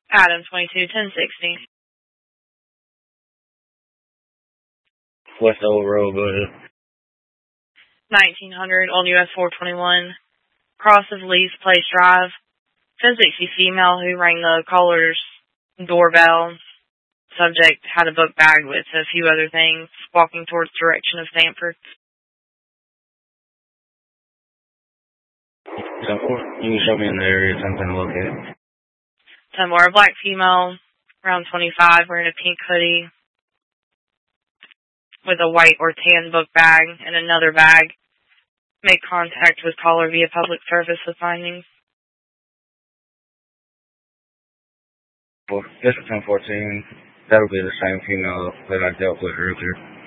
Adam 22-1060. West Old Road, go ahead. 1900 Old US 421. Cross of Lee's Place Drive. 1060 female who rang the caller's doorbell. Subject had a book bag with a few other things, walking towards the direction of Stanford. 10-4. You can show me in the area something to look at. 10-4. A black female, around 25, wearing a pink hoodie with a white or tan book bag and another bag. Make contact with caller via public service with findings. This is 1014. That'll be the same female that I dealt with earlier.